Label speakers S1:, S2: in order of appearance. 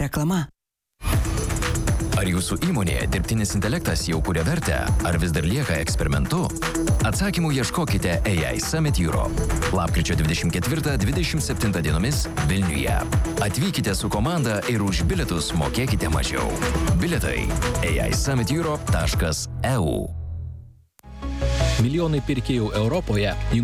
S1: reklama.
S2: Ar jūsų įmonėje dirbtinis intelektas jau kuria vertę, ar vis dar lieka eksperimentu? Atsakymų ieškokite AI Summit Europe. Lapkričio 24-27 dienomis Vilniuje. Atvykite su komanda ir už bilietus mokėkite mažiau. Bilietai AISummitEurope.eu.
S3: Milijonai pirkėjų Europoje